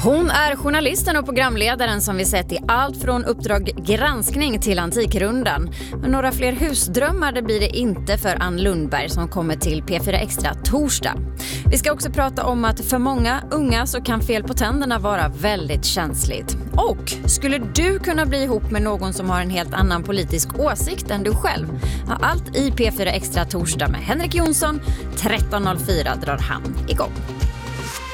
Hon är journalisten och programledaren som vi sett i allt från Uppdrag granskning till Antikrundan. Men några fler husdrömmar det blir det inte för Ann Lundberg som kommer till P4 Extra torsdag. Vi ska också prata om att för många unga så kan fel på tänderna vara väldigt känsligt. Och skulle du kunna bli ihop med någon som har en helt annan politisk åsikt än du själv? Allt i P4 Extra torsdag med Henrik Jonsson. 13.04 drar han igång.